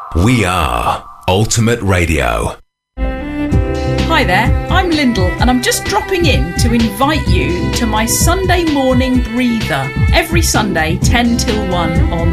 We are Ultimate Radio. Hi there, I'm Lyndall and I'm just dropping in to invite you to my Sunday morning breather every Sunday 10 till 1 on